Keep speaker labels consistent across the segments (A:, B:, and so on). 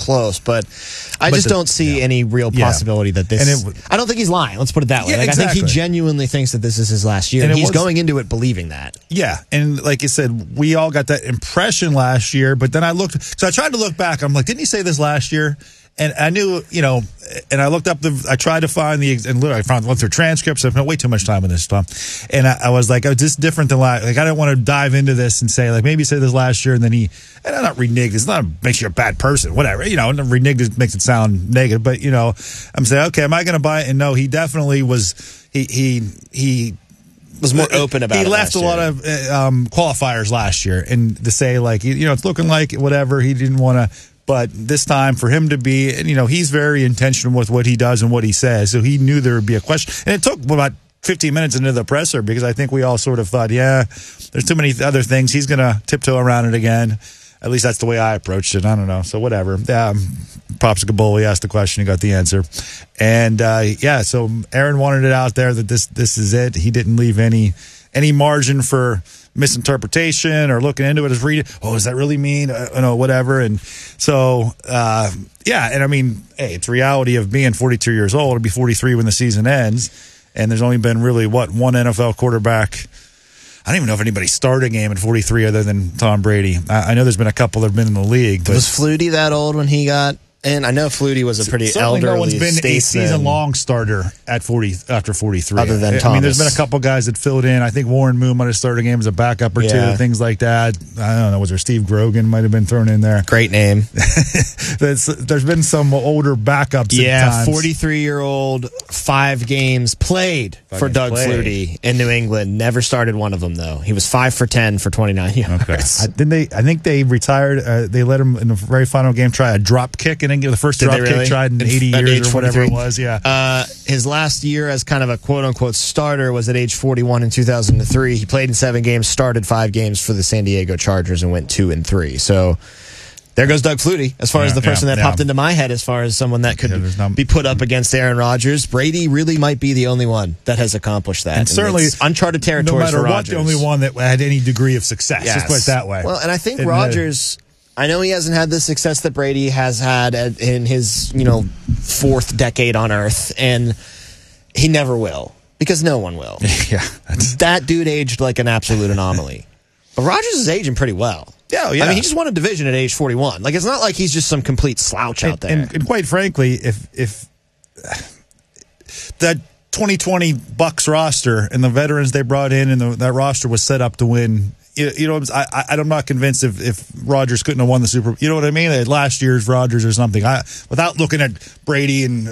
A: close. But I just don't see any real possibility that this. I don't think he's lying. Let's put it that way.
B: Yeah,
A: I think he
B: exactly.
A: genuinely thinks that this is his last year, and he's going into it believing that.
B: Yeah, and like you said, we all got that impression last year. But then I tried to look back. I'm like, didn't he say this last year? And I knew, and I looked up I tried to find and literally I went through transcripts. I spent way too much time on this stuff. And I was like, oh, this is different than last. Like, I didn't want to dive into this and say, like, maybe he said this last year. And then and I'm not reneged. It's not makes you a bad person, whatever. Reneged makes it sound negative. But, I'm saying, okay, am I going to buy it? And no, he definitely was, he
A: was more open about it.
B: He left a lot of qualifiers last year. And to say, like, it's looking like whatever, he didn't want to. But this time, for him to be, he's very intentional with what he does and what he says. So he knew there would be a question. And it took about 15 minutes into the presser because I think we all sort of thought, there's too many other things. He's going to tiptoe around it again. At least that's the way I approached it. I don't know. So whatever. Props to Kaboli. Asked the question. He got the answer. And, so Aaron wanted it out there that this is it. He didn't leave any margin for misinterpretation or looking into it as reading, does that really mean, whatever. And so, and I mean, hey, it's reality of being 42 years old. It'll be 43 when the season ends. And there's only been really, one NFL quarterback. I don't even know if anybody started a game at 43 other than Tom Brady. I know there's been a couple that have been in the league. But
A: was Flutie that old when he got? And I know Flutie was a pretty elderly
B: no one's been
A: statesman.
B: a season-long starter at 40 after 43.
A: Other than Thomas.
B: I mean, there's been a couple guys that filled in. I think Warren Moon might have started a game as a backup or two, things like that. I don't know. Was there Steve Grogan might have been thrown in there?
A: Great name.
B: There's been some older backups.
A: Yeah, 43-year-old, 5 games played for Doug Flutie in New England. Never started one of them, though. He was 5 for 10 for 29 yards.
B: Okay. I think they retired. They let him in the very final game try a drop kick and the first drop kick tried in 80 years or whatever it was,
A: his last year as kind of a quote-unquote starter was at age 41 in 2003. He played in 7 games, started 5 games for the San Diego Chargers and went 2-3. So there goes Doug Flutie as far as the person that popped into my head as far as someone that could be put up against Aaron Rodgers. Brady really might be the only one that has accomplished that.
B: And certainly
A: it's uncharted territory for Rodgers.
B: No matter what, the only one that had any degree of success. Yes. Just put it that way.
A: Well, and I think Rodgers... I know he hasn't had the success that Brady has had in his, 4th decade on Earth, and he never will, because no one will. That dude aged like an absolute anomaly. But Rodgers is aging pretty well.
B: Yeah.
A: I mean, he just won a division at age 41. Like, it's not like he's just some complete slouch out there.
B: And quite frankly, if that 2020 Bucs roster and the veterans they brought in and that roster was set up to win. I'm not convinced if Rodgers couldn't have won the Super Bowl. You know what I mean? Last year's Rodgers or something. Without looking at Brady and,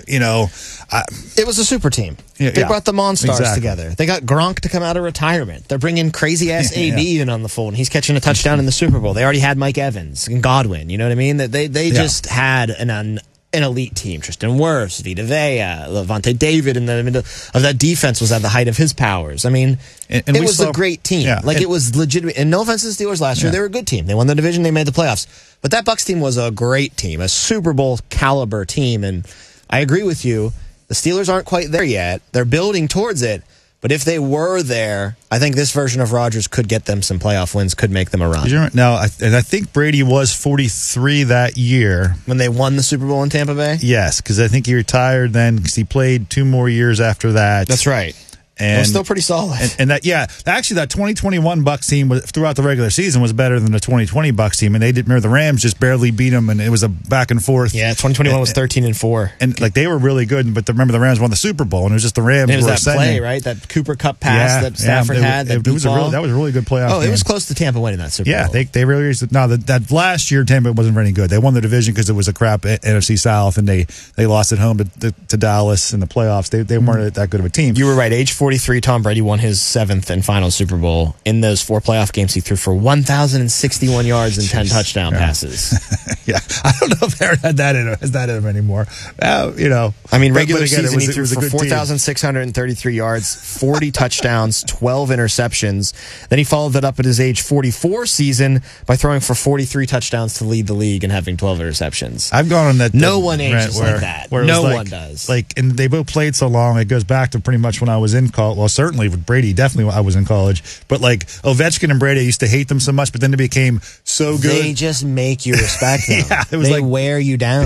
A: it was a super team. They brought the Monstars together. They got Gronk to come out of retirement. They're bringing crazy-ass AB in on the fold, and he's catching a touchdown in the Super Bowl. They already had Mike Evans and Godwin. You know what I mean? They just had an elite team. Tristan Wirfs, Vita Vea, Levante David in the middle of that defense was at the height of his powers. I mean, it was a great team. It was legitimate. And no offense to the Steelers last year, they were a good team. They won the division, they made the playoffs. But that Bucs team was a great team, a Super Bowl caliber team. And I agree with you. The Steelers aren't quite there yet. They're building towards it. But if they were there, I think this version of Rodgers could get them some playoff wins, could make them a run.
B: Now, I think Brady was 43 that year.
A: When they won the Super Bowl in Tampa Bay?
B: Yes, because I think he retired then because he played 2 more years after that.
A: That's right. And still pretty solid.
B: And that, actually, that 2021 Bucs team throughout the regular season was better than the 2020 Bucs team. And they didn't remember the Rams just barely beat them, and it was a back and forth.
A: Yeah, 2021 was 13-4.
B: And like they were really good, but remember the Rams won the Super Bowl, and it was just the Rams.
A: And it was that play, right? That Cooper Cup pass that Stafford had. That was a
B: really good playoff.
A: It was close to Tampa winning that Super Bowl.
B: Yeah, they really. That last year Tampa wasn't very good. They won the division because it was a crap NFC South, and they lost at home to Dallas in the playoffs. They weren't that good of a team.
A: You were right. Age 43, Tom Brady won his 7th and final Super Bowl. In those 4 playoff games, he threw for 1,061 yards and 10 touchdown passes.
B: I don't know if Aaron has that in him anymore. I mean,
A: regular season, he threw for 4,633 yards, 40 touchdowns, 12 interceptions. Then he followed that up at his age 44 season by throwing for 43 touchdowns to lead the league and having 12 interceptions.
B: I've gone on that.
A: No one ages like that. No one does.
B: And they both played so long. It goes back to pretty much when I was in college. Well, certainly with Brady, definitely when I was in college. But like Ovechkin and Brady, I used to hate them so much, but then they became so good.
A: They just make you respect them.
B: It was
A: they wear you down.